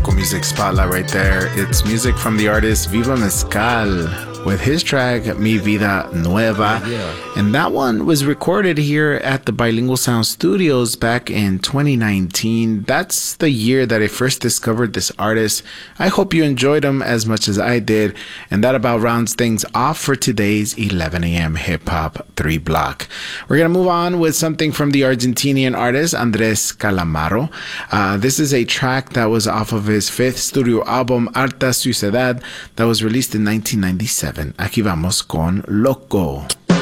local music spotlight right there. It's music from the artist Viva Mezcal with his track Mi Vida Nueva. And that one was recorded here at the Bilingual Sound Studios back in 2019. That's the year that I first discovered this artist. I hope you enjoyed him as much as I did. And that about rounds things off for today's 11 a.m. Hip Hop 3 Block. We're going to move on with something from the Argentinian artist Andres Calamaro. This is a track that was off of his fifth studio album, Alta Suciedad, that was released in 1997. Aquí vamos con Loco.